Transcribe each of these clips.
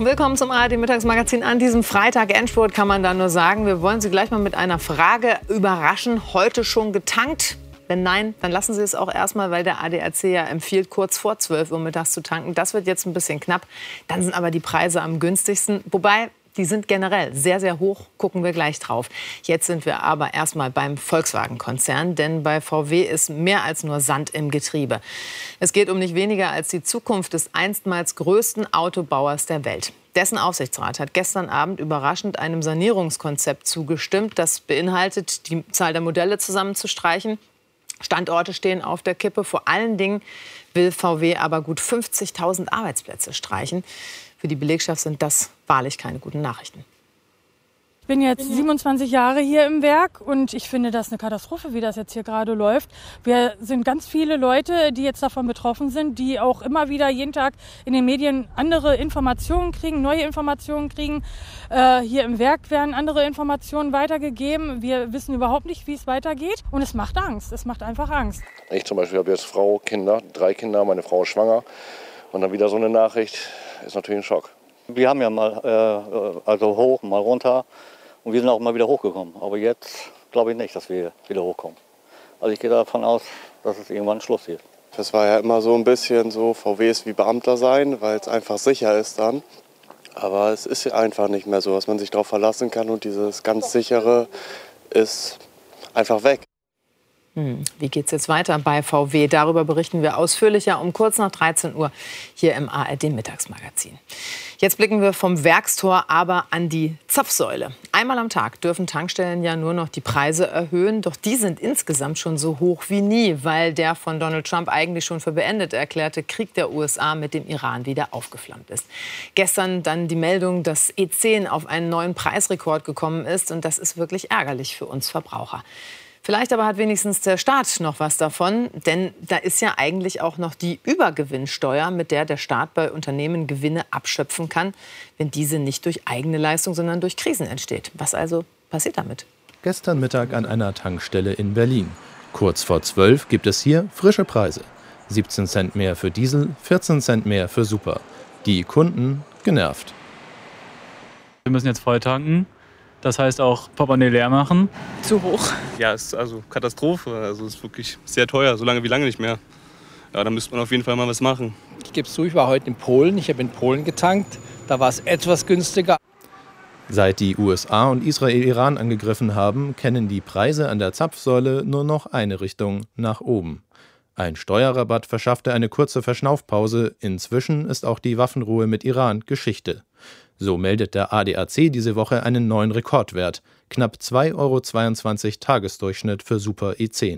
Willkommen zum ARD-Mittagsmagazin an diesem Freitag. Endspurt kann man da nur sagen. Wir wollen Sie gleich mal mit einer Frage überraschen. Heute schon getankt? Wenn nein, dann lassen Sie es auch erstmal, weil der ADAC ja empfiehlt, kurz vor 12 Uhr mittags zu tanken. Das wird jetzt ein bisschen knapp. Dann sind aber die Preise am günstigsten. Wobei, die sind generell sehr, sehr hoch. Gucken wir gleich drauf. Jetzt sind wir aber erstmal beim Volkswagen-Konzern. Denn bei VW ist mehr als nur Sand im Getriebe. Es geht um nicht weniger als die Zukunft des einstmals größten Autobauers der Welt. Dessen Aufsichtsrat hat gestern Abend überraschend einem Sanierungskonzept zugestimmt. Das beinhaltet, die Zahl der Modelle zusammenzustreichen. Standorte stehen auf der Kippe. Vor allen Dingen will VW aber gut 50.000 Arbeitsplätze streichen. Für die Belegschaft sind das wahrlich keine guten Nachrichten. Ich bin jetzt 27 Jahre hier im Werk und ich finde das eine Katastrophe, wie das jetzt hier gerade läuft. Wir sind ganz viele Leute, die jetzt davon betroffen sind, die auch immer wieder jeden Tag in den Medien andere Informationen kriegen, neue Informationen kriegen. Hier im Werk werden andere Informationen weitergegeben. Wir wissen überhaupt nicht, wie es weitergeht und es macht Angst. Es macht einfach Angst. Ich zum Beispiel habe jetzt Frau, Kinder, 3 Kinder, meine Frau ist schwanger und dann wieder so eine Nachricht, ist natürlich ein Schock. Wir haben ja mal also hoch, mal runter und wir sind auch mal wieder hochgekommen. Aber jetzt glaube ich nicht, dass wir wieder hochkommen. Also ich gehe davon aus, dass es irgendwann Schluss wird. Das war ja immer so ein bisschen so, VW ist wie Beamter sein, weil es einfach sicher ist dann. Aber es ist ja einfach nicht mehr so, dass man sich darauf verlassen kann und dieses ganz sichere ist einfach weg. Wie geht es jetzt weiter bei VW? Darüber berichten wir ausführlicher um kurz nach 13 Uhr hier im ARD-Mittagsmagazin. Jetzt blicken wir vom Werkstor aber an die Zapfsäule. Einmal am Tag dürfen Tankstellen ja nur noch die Preise erhöhen. Doch die sind insgesamt schon so hoch wie nie, weil der von Donald Trump eigentlich schon für beendet erklärte Krieg der USA mit dem Iran wieder aufgeflammt ist. Gestern dann die Meldung, dass E10 auf einen neuen Preisrekord gekommen ist. Und das ist wirklich ärgerlich für uns Verbraucher. Vielleicht aber hat wenigstens der Staat noch was davon, denn da ist ja eigentlich auch noch die Übergewinnsteuer, mit der der Staat bei Unternehmen Gewinne abschöpfen kann, wenn diese nicht durch eigene Leistung, sondern durch Krisen entsteht. Was also passiert damit? Gestern Mittag an einer Tankstelle in Berlin. Kurz vor 12 gibt es hier frische Preise. 17 Cent mehr für Diesel, 14 Cent mehr für Super. Die Kunden genervt. Wir müssen jetzt voll tanken. Das heißt auch Portemonnaie leer machen. Zu hoch. Ja, es ist also Katastrophe. Also es ist wirklich sehr teuer, so lange wie lange nicht mehr. Ja, da müsste man auf jeden Fall mal was machen. Ich gebe es zu, ich war heute in Polen. Ich habe in Polen getankt. Da war es etwas günstiger. Seit die USA und Israel Iran angegriffen haben, kennen die Preise an der Zapfsäule nur noch eine Richtung, nach oben. Ein Steuerrabatt verschaffte eine kurze Verschnaufpause. Inzwischen ist auch die Waffenruhe mit Iran Geschichte. So meldet der ADAC diese Woche einen neuen Rekordwert. Knapp 2,22 € Tagesdurchschnitt für Super E10.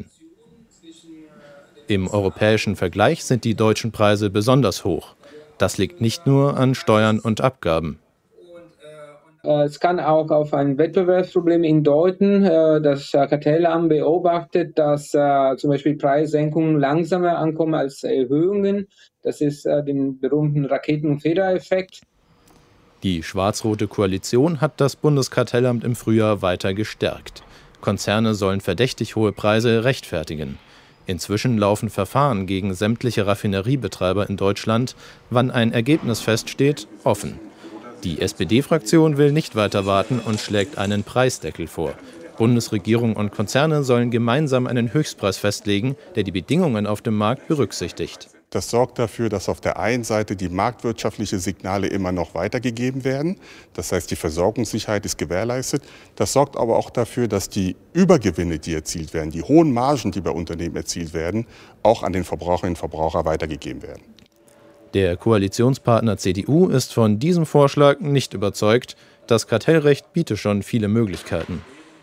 Im europäischen Vergleich sind die deutschen Preise besonders hoch. Das liegt nicht nur an Steuern und Abgaben. Es kann auch auf ein Wettbewerbsproblem hindeuten. Das Kartellamt beobachtet, dass zum Beispiel Preissenkungen langsamer ankommen als Erhöhungen. Das ist den berühmten Raketen- und Federeffekt. Die schwarz-rote Koalition hat das Bundeskartellamt im Frühjahr weiter gestärkt. Konzerne sollen verdächtig hohe Preise rechtfertigen. Inzwischen laufen Verfahren gegen sämtliche Raffineriebetreiber in Deutschland. Wann ein Ergebnis feststeht, offen. Die SPD-Fraktion will nicht weiter warten und schlägt einen Preisdeckel vor. Bundesregierung und Konzerne sollen gemeinsam einen Höchstpreis festlegen, der die Bedingungen auf dem Markt berücksichtigt. Das sorgt dafür, dass auf der einen Seite die marktwirtschaftlichen Signale immer noch weitergegeben werden. Das heißt, die Versorgungssicherheit ist gewährleistet. Das sorgt aber auch dafür, dass die Übergewinne, die erzielt werden, die hohen Margen, die bei Unternehmen erzielt werden, auch an den Verbraucherinnen und Verbraucher weitergegeben werden. Der Koalitionspartner CDU ist von diesem Vorschlag nicht überzeugt. Das Kartellrecht biete schon viele Möglichkeiten.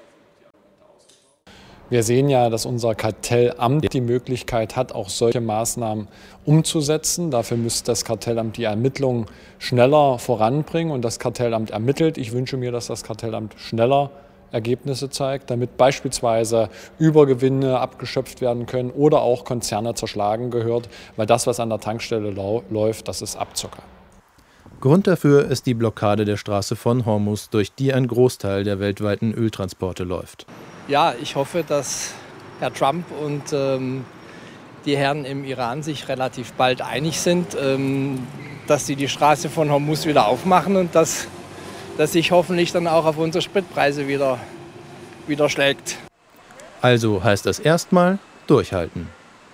Wir sehen ja, dass unser Kartellamt die Möglichkeit hat, auch solche Maßnahmen umzusetzen. Dafür müsste das Kartellamt die Ermittlungen schneller voranbringen und das Kartellamt ermittelt. Ich wünsche mir, dass das Kartellamt schneller Ergebnisse zeigt, damit beispielsweise Übergewinne abgeschöpft werden können oder auch Konzerne zerschlagen gehört, weil das, was an der Tankstelle läuft, das ist Abzocker. Grund dafür ist die Blockade der Straße von Hormuz, durch die ein Großteil der weltweiten Öltransporte läuft. Ja, ich hoffe, dass Herr Trump und die Herren im Iran sich relativ bald einig sind. dass die Straße von Hormuz wieder aufmachen und dass sich hoffentlich dann auch auf unsere Spritpreise wieder schlägt. Also heißt das erstmal durchhalten.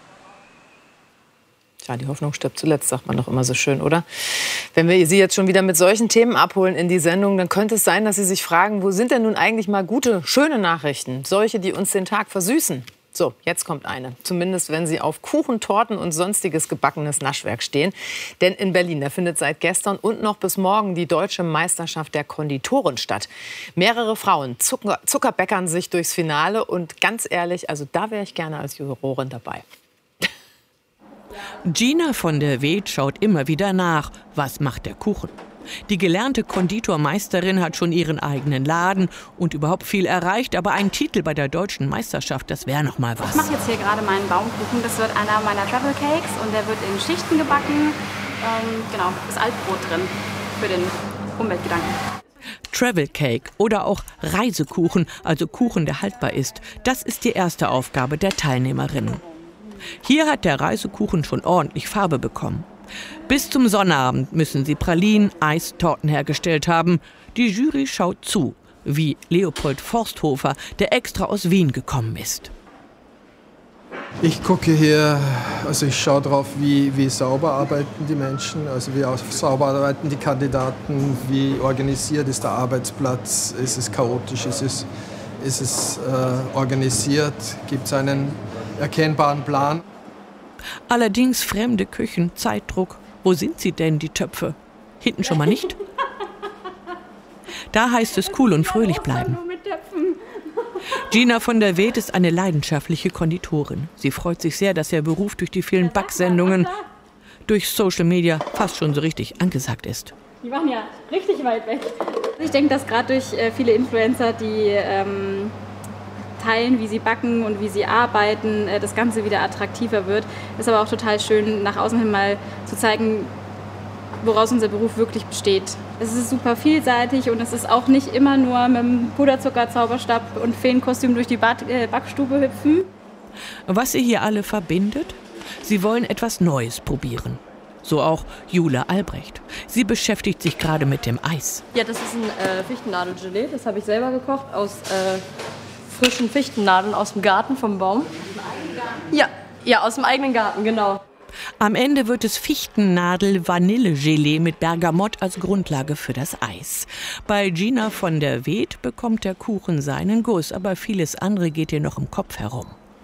Ja, die Hoffnung stirbt zuletzt, sagt man doch immer so schön, oder? Wenn wir Sie jetzt schon wieder mit solchen Themen abholen in die Sendung, dann könnte es sein, dass Sie sich fragen, wo sind denn nun eigentlich mal gute, schöne Nachrichten? Solche, die uns den Tag versüßen. So, jetzt kommt eine. Zumindest, wenn Sie auf Kuchen, Torten und sonstiges gebackenes Naschwerk stehen. Denn in Berlin, da findet seit gestern und noch bis morgen die Deutsche Meisterschaft der Konditoren statt. Mehrere Frauen zuckerbäckern sich durchs Finale. Und ganz ehrlich, also da wäre ich gerne als Jurorin dabei. Gina von der Weed schaut immer wieder nach, was macht der Kuchen. Die gelernte Konditormeisterin hat schon ihren eigenen Laden und überhaupt viel erreicht. Aber ein Titel bei der Deutschen Meisterschaft, das wäre noch mal was. Ich mache jetzt hier gerade meinen Baumkuchen. Das wird einer meiner Travel Cakes und der wird in Schichten gebacken. Genau, ist Altbrot drin für den Umweltgedanken. Travel Cake oder auch Reisekuchen, also Kuchen, der haltbar ist. Das ist die erste Aufgabe der Teilnehmerinnen. Hier hat der Reisekuchen schon ordentlich Farbe bekommen. Bis zum Sonnabend müssen sie Pralinen, Eis, Torten hergestellt haben. Die Jury schaut zu, wie Leopold Forsthofer, der extra aus Wien gekommen ist. Ich gucke hier, also ich schaue drauf, wie sauber arbeiten die Menschen, also wie sauber arbeiten die Kandidaten, wie organisiert ist der Arbeitsplatz, ist es chaotisch, ist es organisiert, gibt es einen erkennbaren Plan. Allerdings fremde Küchen, Zeitdruck. Wo sind sie denn, die Töpfe? Hinten schon mal nicht? Da heißt es cool und fröhlich bleiben. Gina von der Weed ist eine leidenschaftliche Konditorin. Sie freut sich sehr, dass ihr Beruf durch die vielen Backsendungen, durch Social Media fast schon so richtig angesagt ist. Die waren ja richtig weit weg. Ich denke, dass gerade durch viele Influencer, die teilen, wie sie backen und wie sie arbeiten, das Ganze wieder attraktiver wird. Ist aber auch total schön, nach außen hin mal zu zeigen, woraus unser Beruf wirklich besteht. Es ist super vielseitig und es ist auch nicht immer nur mit dem Puderzucker, Zauberstab und Feenkostüm durch die Backstube hüpfen. Was sie hier alle verbindet? Sie wollen etwas Neues probieren. So auch Jule Albrecht. Sie beschäftigt sich gerade mit dem Eis. Ja, das ist ein Fichtennadelgelee. Das habe ich selber gekocht aus frischen Fichtennadeln aus dem Garten vom Baum. Ja, aus dem eigenen Garten, genau. Am Ende wird es Fichtennadel-Vanillegelee mit Bergamott als Grundlage für das Eis. Bei Gina von der Weed bekommt der Kuchen seinen Guss, aber vieles andere geht ihr noch im Kopf herum.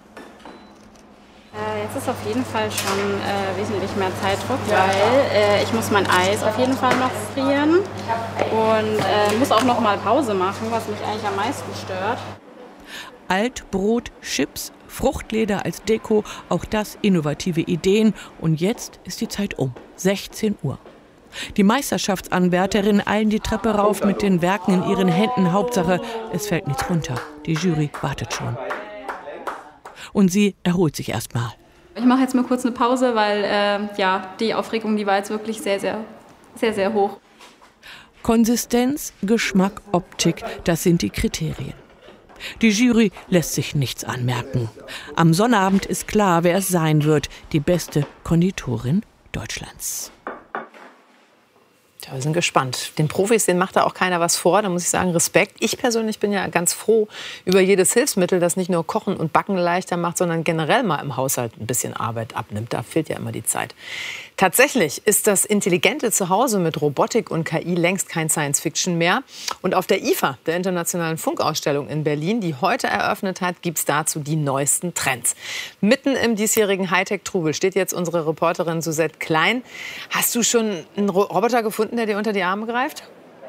Jetzt ist auf jeden Fall schon wesentlich mehr Zeitdruck, weil ich muss mein Eis auf jeden Fall noch frieren und muss auch noch mal Pause machen, was mich eigentlich am meisten stört. Altbrot, Chips, Fruchtleder als Deko, auch das innovative Ideen. Und jetzt ist die Zeit um, 16 Uhr. Die Meisterschaftsanwärterinnen eilen die Treppe rauf mit den Werken in ihren Händen. Hauptsache, es fällt nichts runter. Die Jury wartet schon. Und sie erholt sich erst mal. Ich mache jetzt mal kurz eine Pause, weil die Aufregung, die war jetzt wirklich sehr, sehr, sehr, sehr hoch. Konsistenz, Geschmack, Optik, das sind die Kriterien. Die Jury lässt sich nichts anmerken. Am Sonnabend ist klar, wer es sein wird. Die beste Konditorin Deutschlands. Ja, wir sind gespannt. Den Profis, denen macht da auch keiner was vor. Da muss ich sagen, Respekt. Ich persönlich bin ja ganz froh über jedes Hilfsmittel, das nicht nur Kochen und Backen leichter macht, sondern generell mal im Haushalt ein bisschen Arbeit abnimmt. Da fehlt ja immer die Zeit. Tatsächlich ist das intelligente Zuhause mit Robotik und KI längst kein Science-Fiction mehr. Und auf der IFA, der Internationalen Funkausstellung in Berlin, die heute eröffnet hat, gibt es dazu die neuesten Trends. Mitten im diesjährigen Hightech-Trubel steht jetzt unsere Reporterin Suzette Klein. Hast du schon einen Roboter gefunden, der dir unter die Arme greift?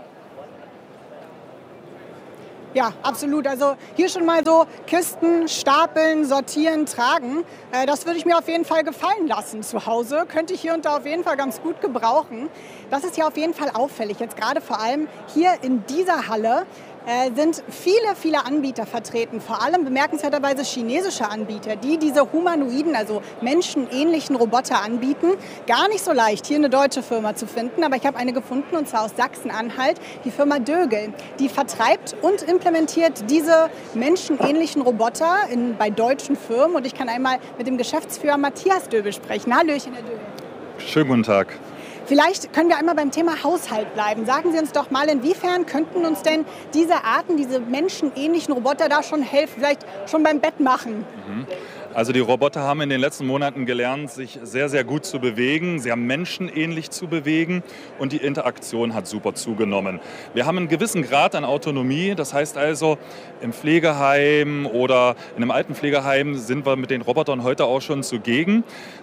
Ja, absolut. Also hier schon mal so Kisten, stapeln, sortieren, tragen. Das würde ich mir auf jeden Fall gefallen lassen zu Hause. Könnte ich hier und da auf jeden Fall ganz gut gebrauchen. Das ist hier auf jeden Fall auffällig. Jetzt gerade vor allem hier in dieser Halle sind viele Anbieter vertreten. Vor allem bemerkenswerterweise chinesische Anbieter, die diese humanoiden, also menschenähnlichen Roboter anbieten. Gar nicht so leicht, hier eine deutsche Firma zu finden. Aber ich habe eine gefunden, und zwar aus Sachsen-Anhalt, die Firma Dögel. Die vertreibt und implementiert diese menschenähnlichen Roboter bei deutschen Firmen. Und ich kann einmal mit dem Geschäftsführer Matthias Döbel sprechen. Hallöchen, Herr Döbel. Schönen guten Tag. Vielleicht können wir einmal beim Thema Haushalt bleiben. Sagen Sie uns doch mal, inwiefern könnten uns denn diese Arten, diese menschenähnlichen Roboter da schon helfen, vielleicht schon beim Bett machen? Also die Roboter haben in den letzten Monaten gelernt, sich sehr, sehr gut zu bewegen, sehr menschenähnlich zu bewegen und die Interaktion hat super zugenommen. Wir haben einen gewissen Grad an Autonomie, das heißt also im Pflegeheim oder in einem Altenpflegeheim sind wir mit den Robotern heute auch schon zugegen.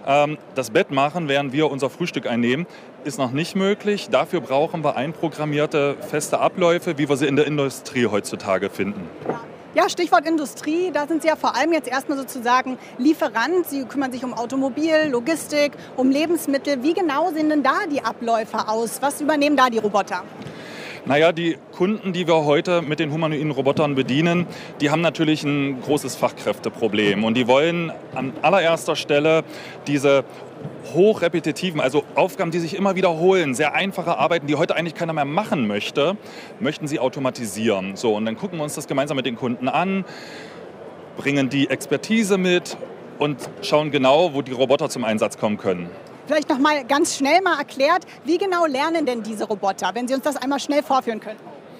Das Bett machen, während wir unser Frühstück einnehmen, ist noch nicht möglich. Dafür brauchen wir einprogrammierte feste Abläufe, wie wir sie in der Industrie heutzutage finden. Ja, Stichwort Industrie, da sind Sie ja vor allem jetzt erstmal sozusagen Lieferant. Sie kümmern sich um Automobil, Logistik, um Lebensmittel. Wie genau sehen denn da die Abläufe aus? Was übernehmen da die Roboter? Naja, die Kunden, die wir heute mit den humanoiden Robotern bedienen, die haben natürlich ein großes Fachkräfteproblem. Und die wollen an allererster Stelle diese hochrepetitiven, also Aufgaben, die sich immer wiederholen, sehr einfache Arbeiten, die heute eigentlich keiner mehr machen möchte, möchten sie automatisieren. So, und dann gucken wir uns das gemeinsam mit den Kunden an, bringen die Expertise mit und schauen genau, wo die Roboter zum Einsatz kommen können. Vielleicht noch mal ganz schnell mal erklärt, wie genau lernen denn diese Roboter, wenn Sie uns das einmal schnell vorführen könnten?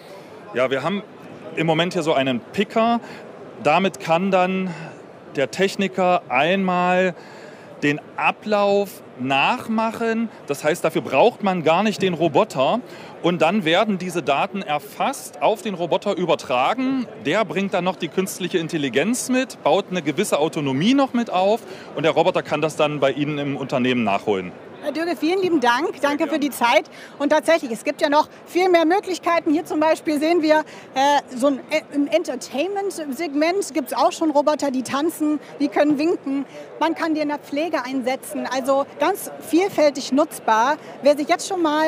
Ja, wir haben im Moment hier so einen Picker. Damit kann dann der Techniker einmal den Ablauf nachmachen. Das heißt, dafür braucht man gar nicht den Roboter. Und dann werden diese Daten erfasst, auf den Roboter übertragen. Der bringt dann noch die künstliche Intelligenz mit, baut eine gewisse Autonomie noch mit auf. Und der Roboter kann das dann bei Ihnen im Unternehmen nachholen. Herr Dürge, vielen lieben Dank. Danke für die Zeit. Und tatsächlich, es gibt ja noch viel mehr Möglichkeiten. Hier zum Beispiel sehen wir so im Entertainment-Segment gibt es auch schon Roboter, die tanzen, die können winken. Man kann die in der Pflege einsetzen. Also ganz vielfältig nutzbar. Wer sich jetzt schon mal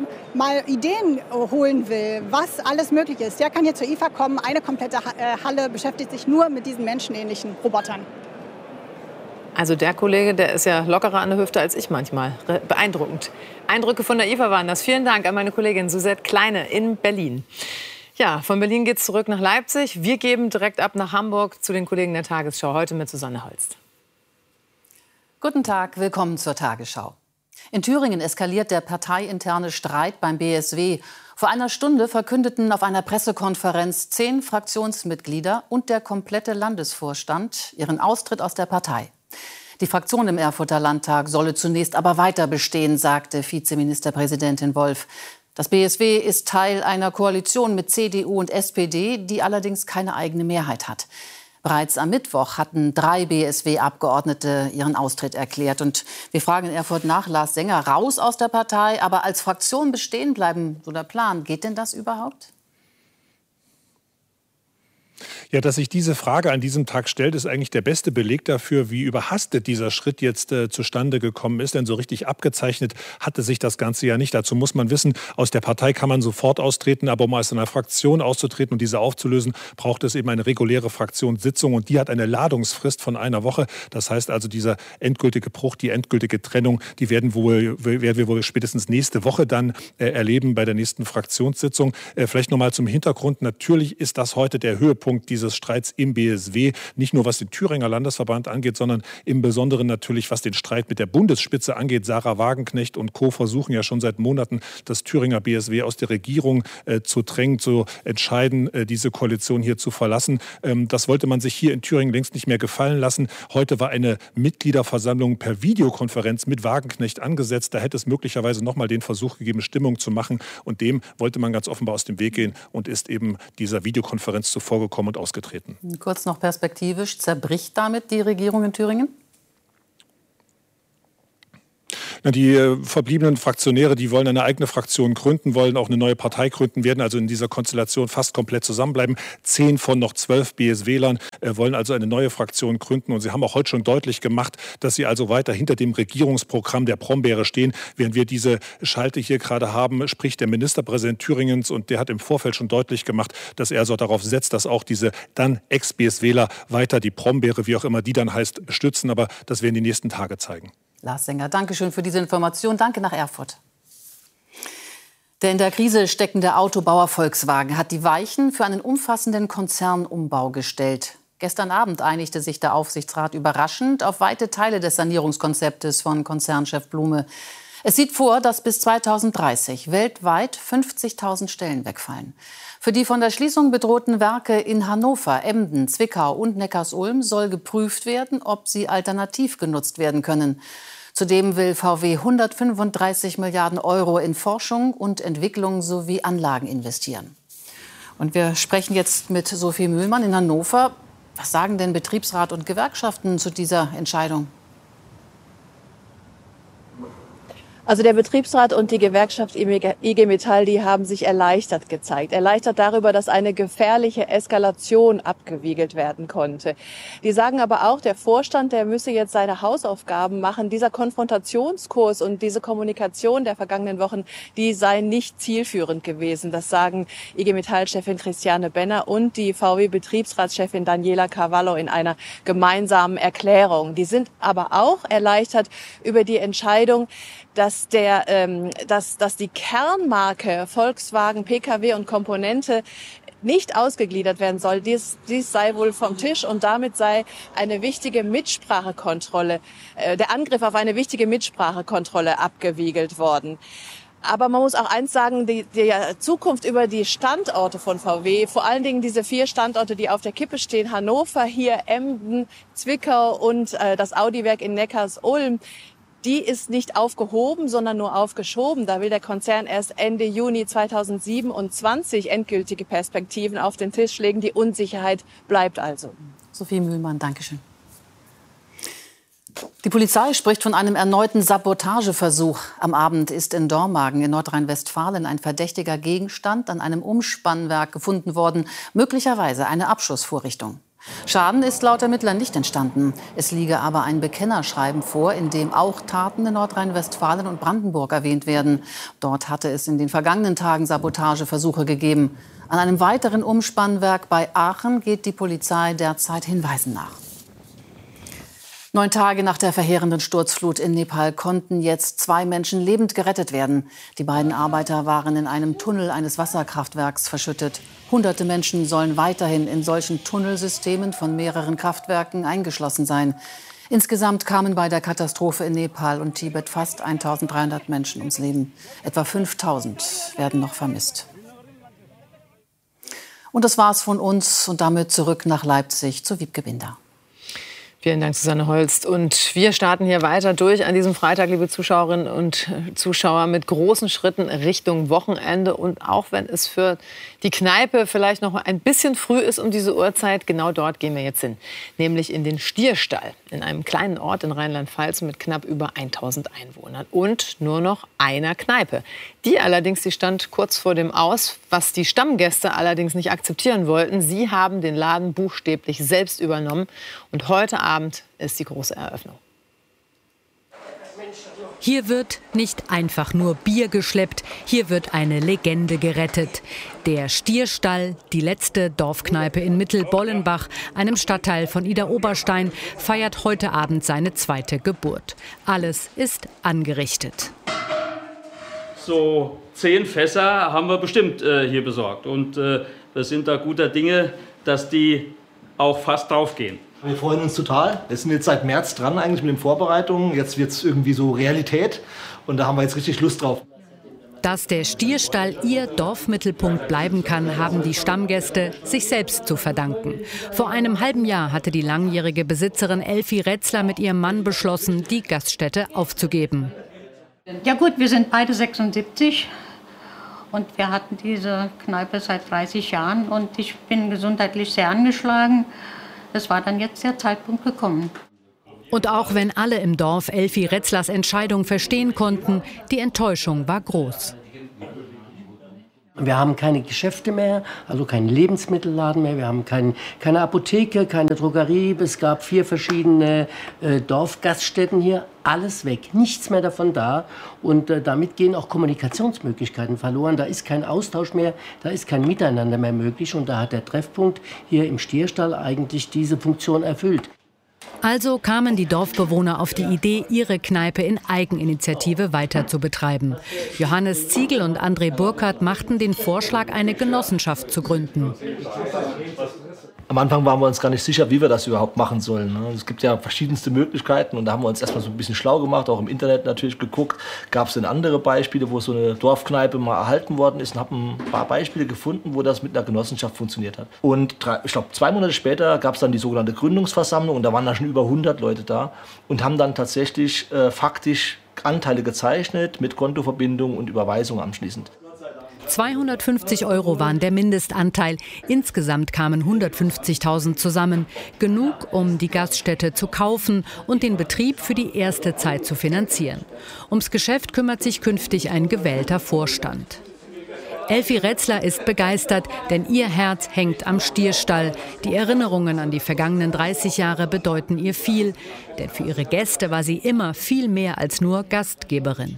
Ideen holen will, was alles möglich ist, der kann hier zur IFA kommen. Eine komplette Halle beschäftigt sich nur mit diesen menschenähnlichen Robotern. Also der Kollege, der ist ja lockerer an der Hüfte als ich manchmal. Beeindruckend. Eindrücke von der IFA waren das. Vielen Dank an meine Kollegin Suzette Kleine in Berlin. Ja, von Berlin geht's zurück nach Leipzig. Wir geben direkt ab nach Hamburg zu den Kollegen der Tagesschau. Heute mit Susanne Holst. Guten Tag, willkommen zur Tagesschau. In Thüringen eskaliert der parteiinterne Streit beim BSW. Vor einer Stunde verkündeten auf einer Pressekonferenz 10 Fraktionsmitglieder und der komplette Landesvorstand ihren Austritt aus der Partei. Die Fraktion im Erfurter Landtag solle zunächst aber weiter bestehen, sagte Vizeministerpräsidentin Wolf. Das BSW ist Teil einer Koalition mit CDU und SPD, die allerdings keine eigene Mehrheit hat. Bereits am Mittwoch hatten 3 BSW-Abgeordnete ihren Austritt erklärt. Und wir fragen in Erfurt nach, Lars Senger, raus aus der Partei, aber als Fraktion bestehen bleiben, so der Plan. Geht denn das überhaupt? Ja, dass sich diese Frage an diesem Tag stellt, ist eigentlich der beste Beleg dafür, wie überhastet dieser Schritt jetzt zustande gekommen ist. Denn so richtig abgezeichnet hatte sich das Ganze ja nicht. Dazu muss man wissen, aus der Partei kann man sofort austreten, aber um aus einer Fraktion auszutreten und diese aufzulösen, braucht es eben eine reguläre Fraktionssitzung und die hat eine Ladungsfrist von einer Woche. Das heißt also, dieser endgültige Bruch, die endgültige Trennung, die werden wir wohl spätestens nächste Woche dann erleben bei der nächsten Fraktionssitzung. Vielleicht nochmal zum Hintergrund. Natürlich ist das heute der Höhepunkt dieses Streits im BSW, nicht nur was den Thüringer Landesverband angeht, sondern im Besonderen natürlich, was den Streit mit der Bundesspitze angeht. Sarah Wagenknecht und Co. versuchen ja schon seit Monaten, das Thüringer BSW aus der Regierung zu drängen, zu entscheiden, diese Koalition hier zu verlassen. Das wollte man sich hier in Thüringen längst nicht mehr gefallen lassen. Heute war eine Mitgliederversammlung per Videokonferenz mit Wagenknecht angesetzt. Da hätte es möglicherweise noch mal den Versuch gegeben, Stimmung zu machen. Und dem wollte man ganz offenbar aus dem Weg gehen und ist eben dieser Videokonferenz zuvorgekommen und ausgetreten. Kurz noch perspektivisch, zerbricht damit die Regierung in Thüringen? Die verbliebenen Fraktionäre, die wollen eine eigene Fraktion gründen, wollen auch eine neue Partei gründen, werden also in dieser Konstellation fast komplett zusammenbleiben. 10 von noch 12 BSWlern wollen also eine neue Fraktion gründen. Und sie haben auch heute schon deutlich gemacht, dass sie also weiter hinter dem Regierungsprogramm der Brombeere stehen. Während wir diese Schalte hier gerade haben, spricht der Ministerpräsident Thüringens und der hat im Vorfeld schon deutlich gemacht, dass er so darauf setzt, dass auch diese dann Ex-BSWler weiter die Brombeere, wie auch immer die dann heißt, stützen. Aber das werden die nächsten Tage zeigen. Lars Senger, danke schön für diese Information. Danke nach Erfurt. Der in der Krise steckende Autobauer Volkswagen hat die Weichen für einen umfassenden Konzernumbau gestellt. Gestern Abend einigte sich der Aufsichtsrat überraschend auf weite Teile des Sanierungskonzeptes von Konzernchef Blume. Es sieht vor, dass bis 2030 weltweit 50.000 Stellen wegfallen. Für die von der Schließung bedrohten Werke in Hannover, Emden, Zwickau und Neckarsulm soll geprüft werden, ob sie alternativ genutzt werden können. Zudem will VW 135 Milliarden Euro in Forschung und Entwicklung sowie Anlagen investieren. Und wir sprechen jetzt mit Sophie Mühlmann in Hannover. Was sagen denn Betriebsrat und Gewerkschaften zu dieser Entscheidung? Also der Betriebsrat und die Gewerkschaft IG Metall, die haben sich erleichtert gezeigt. Erleichtert darüber, dass eine gefährliche Eskalation abgewiegelt werden konnte. Die sagen aber auch, der Vorstand, der müsse jetzt seine Hausaufgaben machen. Dieser Konfrontationskurs und diese Kommunikation der vergangenen Wochen, die sei nicht zielführend gewesen. Das sagen IG Metall-Chefin Christiane Benner und die VW-Betriebsratschefin Daniela Cavallo in einer gemeinsamen Erklärung. Die sind aber auch erleichtert über die Entscheidung, dass die Kernmarke Volkswagen, PKW und Komponente nicht ausgegliedert werden soll. Dies sei wohl vom Tisch und damit sei eine wichtige Mitsprachekontrolle, der Angriff auf eine wichtige Mitsprachekontrolle abgewiegelt worden. Aber man muss auch eins sagen, die Zukunft über die Standorte von VW, vor allen Dingen diese 4 Standorte, die auf der Kippe stehen, Hannover, hier Emden, Zwickau und das Audi-Werk in Neckarsulm, die ist nicht aufgehoben, sondern nur aufgeschoben. Da will der Konzern erst Ende Juni 2027 endgültige Perspektiven auf den Tisch legen. Die Unsicherheit bleibt also. Sophie Mühlmann, Dankeschön. Die Polizei spricht von einem erneuten Sabotageversuch. Am Abend ist in Dormagen in Nordrhein-Westfalen ein verdächtiger Gegenstand an einem Umspannwerk gefunden worden, möglicherweise eine Abschussvorrichtung. Schaden ist laut Ermittlern nicht entstanden. Es liege aber ein Bekennerschreiben vor, in dem auch Taten in Nordrhein-Westfalen und Brandenburg erwähnt werden. Dort hatte es in den vergangenen Tagen Sabotageversuche gegeben. An einem weiteren Umspannwerk bei Aachen geht die Polizei derzeit Hinweisen nach. 9 Tage nach der verheerenden Sturzflut in Nepal konnten jetzt 2 Menschen lebend gerettet werden. Die beiden Arbeiter waren in einem Tunnel eines Wasserkraftwerks verschüttet. Hunderte Menschen sollen weiterhin in solchen Tunnelsystemen von mehreren Kraftwerken eingeschlossen sein. Insgesamt kamen bei der Katastrophe in Nepal und Tibet fast 1.300 Menschen ums Leben. Etwa 5.000 werden noch vermisst. Und das war's von uns und damit zurück nach Leipzig zu Wiebke Binder. Vielen Dank, Susanne Holst. Und wir starten hier weiter durch an diesem Freitag, liebe Zuschauerinnen und Zuschauer, mit großen Schritten Richtung Wochenende. Und auch wenn es für die Kneipe vielleicht noch ein bisschen früh ist um diese Uhrzeit, genau dort gehen wir jetzt hin. Nämlich in den Stierstall, in einem kleinen Ort in Rheinland-Pfalz mit knapp über 1.000 Einwohnern. Und nur noch einer Kneipe. Die allerdings, die stand kurz vor dem Aus, was die Stammgäste allerdings nicht akzeptieren wollten. Sie haben den Laden buchstäblich selbst übernommen. Und heute Abend ist die große Eröffnung. Hier wird nicht einfach nur Bier geschleppt, hier wird eine Legende gerettet. Der Stierstall, die letzte Dorfkneipe in Mittelbollenbach, einem Stadtteil von Idar-Oberstein, feiert heute Abend seine 2. Geburt. Alles ist angerichtet. So 10 Fässer haben wir bestimmt hier besorgt. Und wir sind da guter Dinge, dass die auch fast draufgehen. Wir freuen uns total. Wir sind jetzt seit März dran eigentlich mit den Vorbereitungen. Jetzt wird es irgendwie so Realität und da haben wir jetzt richtig Lust drauf. Dass der Stierstall ihr Dorfmittelpunkt bleiben kann, haben die Stammgäste sich selbst zu verdanken. Vor einem halben Jahr hatte die langjährige Besitzerin Elfi Retzler mit ihrem Mann beschlossen, die Gaststätte aufzugeben. Ja gut, wir sind beide 76 und wir hatten diese Kneipe seit 30 Jahren und ich bin gesundheitlich sehr angeschlagen. Es war dann jetzt der Zeitpunkt gekommen. Und auch wenn alle im Dorf Elfi Retzlers Entscheidung verstehen konnten, die Enttäuschung war groß. Wir haben keine Geschäfte mehr, also keinen Lebensmittelladen mehr, wir haben keine Apotheke, keine Drogerie. Es gab 4 verschiedene Dorfgaststätten hier, alles weg, nichts mehr davon da. Und damit gehen auch Kommunikationsmöglichkeiten verloren. Da ist kein Austausch mehr, da ist kein Miteinander mehr möglich. Und da hat der Treffpunkt hier im Stierstall eigentlich diese Funktion erfüllt. Also kamen die Dorfbewohner auf die Idee, ihre Kneipe in Eigeninitiative weiter zu betreiben. Johannes Ziegel und André Burkhardt machten den Vorschlag, eine Genossenschaft zu gründen. Am Anfang waren wir uns gar nicht sicher, wie wir das überhaupt machen sollen. Es gibt ja verschiedenste Möglichkeiten und da haben wir uns erstmal so ein bisschen schlau gemacht, auch im Internet natürlich geguckt. Gab es denn andere Beispiele, wo so eine Dorfkneipe mal erhalten worden ist und haben ein paar Beispiele gefunden, wo das mit einer Genossenschaft funktioniert hat. Und ich glaube 2 Monate später gab es dann die sogenannte Gründungsversammlung und da waren da schon über 100 Leute da und haben dann tatsächlich faktisch Anteile gezeichnet mit Kontoverbindung und Überweisung anschließend. 250 € waren der Mindestanteil. Insgesamt kamen 150.000 zusammen. Genug, um die Gaststätte zu kaufen und den Betrieb für die erste Zeit zu finanzieren. Ums Geschäft kümmert sich künftig ein gewählter Vorstand. Elfi Retzler ist begeistert, denn ihr Herz hängt am Stierstall. Die Erinnerungen an die vergangenen 30 Jahre bedeuten ihr viel. Denn für ihre Gäste war sie immer viel mehr als nur Gastgeberin.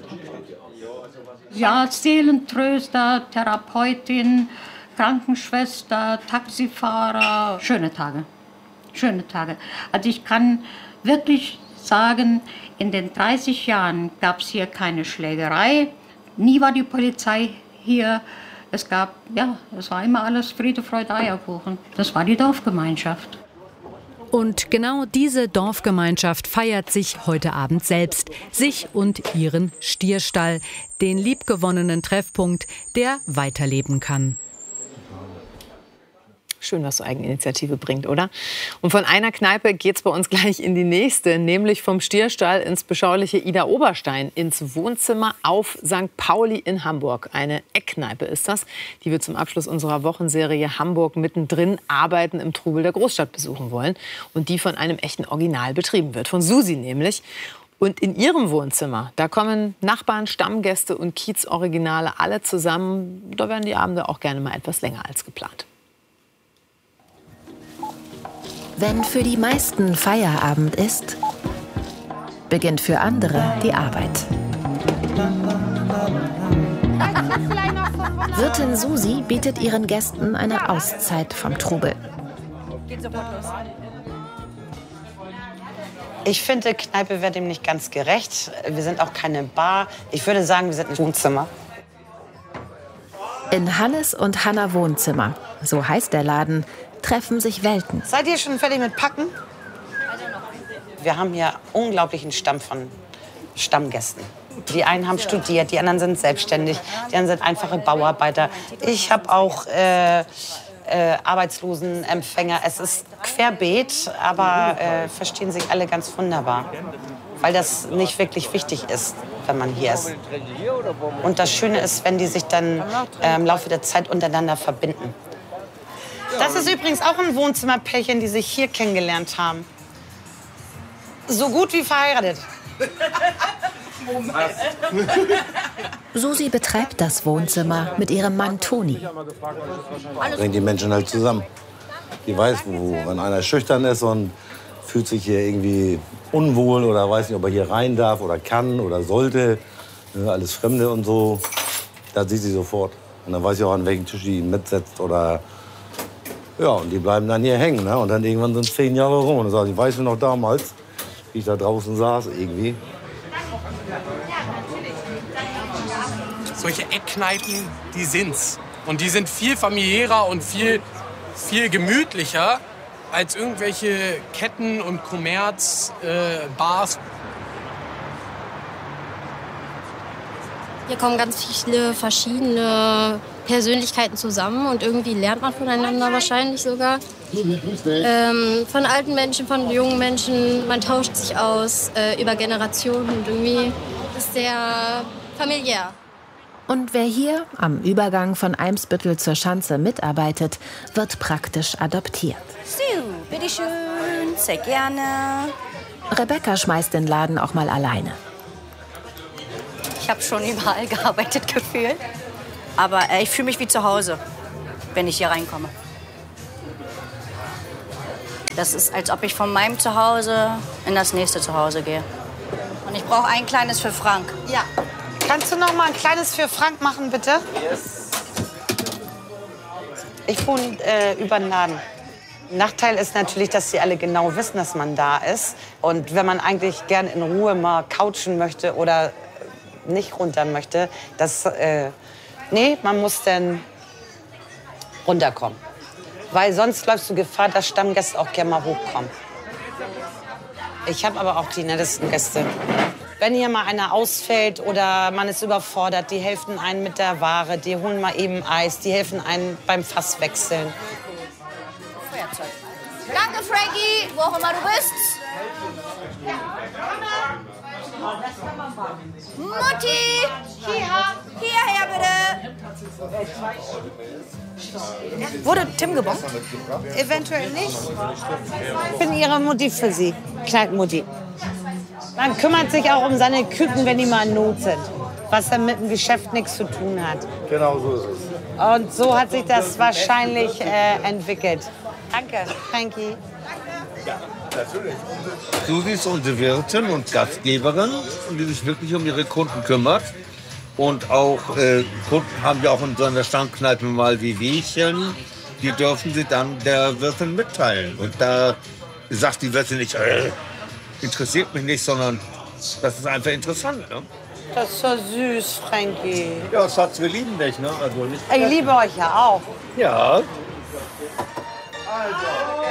Ja, Seelentröster, Therapeutin, Krankenschwester, Taxifahrer. Schöne Tage. Schöne Tage. Also ich kann wirklich sagen, in den 30 Jahren gab es hier keine Schlägerei. Nie war die Polizei hier. Es war immer alles Friede, Freude, Eierkuchen. Das war die Dorfgemeinschaft. Und genau diese Dorfgemeinschaft feiert sich heute Abend selbst. Sich und ihren Stierstall. Den liebgewonnenen Treffpunkt, der weiterleben kann. Schön, was so Eigeninitiative bringt, oder? Und von einer Kneipe geht's bei uns gleich in die nächste, nämlich vom Stierstall ins beschauliche Idar-Oberstein, ins Wohnzimmer auf St. Pauli in Hamburg. Eine Eckkneipe ist das, die wir zum Abschluss unserer Wochenserie Hamburg mittendrin Arbeiten im Trubel der Großstadt besuchen wollen. Und die von einem echten Original betrieben wird, von Susi nämlich. Und in ihrem Wohnzimmer, da kommen Nachbarn, Stammgäste und Kiez-Originale alle zusammen. Da werden die Abende auch gerne mal etwas länger als geplant. Wenn für die meisten Feierabend ist, beginnt für andere die Arbeit. Wirtin Susi bietet ihren Gästen eine Auszeit vom Trubel. Ich finde, Kneipe wäre dem nicht ganz gerecht. Wir sind auch keine Bar. Ich würde sagen, wir sind ein Wohnzimmer. In Hannes und Hanna Wohnzimmer, so heißt der Laden, treffen sich Welten. Seid ihr schon fertig mit Packen? Wir haben hier unglaublichen Stamm von Stammgästen. Die einen haben studiert, die anderen sind selbstständig, die anderen sind einfache Bauarbeiter. Ich habe auch Arbeitslosenempfänger. Es ist querbeet, aber verstehen sich alle ganz wunderbar. Weil das nicht wirklich wichtig ist, wenn man hier ist. Und das Schöne ist, wenn die sich dann im Laufe der Zeit untereinander verbinden. Das ist übrigens auch ein Wohnzimmerpärchen, die sich hier kennengelernt haben. So gut wie verheiratet. Susi betreibt das Wohnzimmer mit ihrem Mann Toni. Bringt die Menschen halt zusammen. Die weiß, wenn einer schüchtern ist und fühlt sich hier irgendwie unwohl oder weiß nicht, ob er hier rein darf oder kann oder sollte, alles Fremde und so, das sieht sie sofort. Und dann weiß ich auch, an welchem Tisch die mitsetzt oder ja, und die bleiben dann hier hängen. Ne? Und dann irgendwann sind 10 Jahre rum. Und dann sage ich, weißt du noch damals, wie ich da draußen saß irgendwie? Solche Eckkneipen, die sind's. Und die sind viel familiärer und viel gemütlicher als irgendwelche Ketten und Kommerz-Bars. Hier kommen ganz viele verschiedene Persönlichkeiten zusammen und irgendwie lernt man voneinander wahrscheinlich sogar. Von alten Menschen, von jungen Menschen, man tauscht sich aus über Generationen und irgendwie ist sehr familiär. Und wer hier am Übergang von Eimsbüttel zur Schanze mitarbeitet, wird praktisch adoptiert. So, bitteschön, sehr gerne. Rebecca schmeißt den Laden auch mal alleine. Ich habe schon überall gearbeitet gefühlt. Aber ich fühle mich wie zu Hause, wenn ich hier reinkomme. Das ist, als ob ich von meinem Zuhause in das nächste Zuhause gehe. Und ich brauche ein kleines für Frank. Ja. Kannst du noch mal ein kleines für Frank machen, bitte? Yes. Ich wohne über den Laden. Nachteil ist natürlich, dass sie alle genau wissen, dass man da ist. Und wenn man eigentlich gern in Ruhe mal couchen möchte oder nicht runter möchte, nee, man muss dann runterkommen. Weil sonst läufst du Gefahr, dass Stammgäste auch gerne mal hochkommen. Ich habe aber auch die nettesten Gäste. Wenn hier mal einer ausfällt oder man ist überfordert, die helfen einem mit der Ware, die holen mal eben Eis, die helfen einem beim Fass wechseln. Feuerzeug. Danke, Frankie, wo auch immer du bist. Mutti! Hierher bitte! Wurde Tim gebombt? Eventuell nicht. Ich bin ihre Mutti für sie, Kneipenmutti. Man kümmert sich auch um seine Küken, wenn die mal in Not sind. Was dann mit dem Geschäft nichts zu tun hat. Genau so ist es. Und so hat sich das wahrscheinlich entwickelt. Danke, Frankie. Natürlich. Susi ist unsere Wirtin und Gastgeberin, die sich wirklich um ihre Kunden kümmert. Und auch Kunden haben wir auch in so einer Stammkneipe mal wie Wehchen. Die dürfen sie dann der Wirtin mitteilen. Und da sagt die Wirtin nicht, interessiert mich nicht, sondern das ist einfach interessant. Ne? Das ist so süß, Frankie. Ja, Schatz, wir lieben dich. Ne? Also nicht Ich liebe euch ja auch. ja. Also.